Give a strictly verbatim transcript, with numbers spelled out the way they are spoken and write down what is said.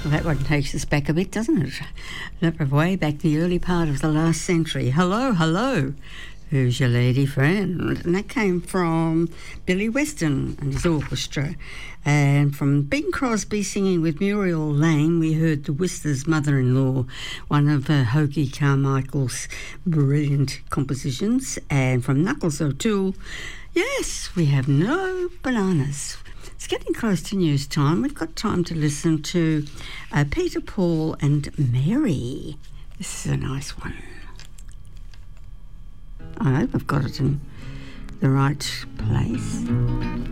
Well, that one takes us back a bit, doesn't it? That was way back the early part of the last century. Hello, hello. Who's your lady friend? And that came from Billy Weston and his orchestra. And from Bing Crosby singing with Muriel Lane, we heard The Whistler's Mother-in-Law, one of uh, Hokie Carmichael's brilliant compositions. And from Knuckles O'Toole, yes, we have no bananas. It's getting close to news time. We've got time to listen to uh, Peter, Paul and Mary. This is a nice one. I hope I've got it in the right place.